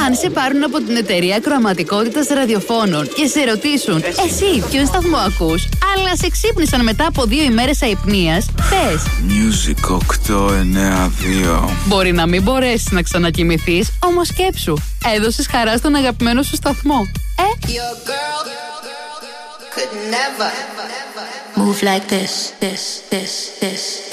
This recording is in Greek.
Αν σε πάρουν από την εταιρεία ακροαματικότητας ραδιοφώνων και σε ρωτήσουν εσύ ποιον σταθμό ακούς, αλλά σε ξύπνησαν μετά από 2 ημέρες αϊπνίας, πες Music 892. Μπορεί να μην μπορέσεις να ξανακοιμηθείς, όμως σκέψου, έδωσες χαρά στον αγαπημένο σου σταθμό. Your girl could never move like this.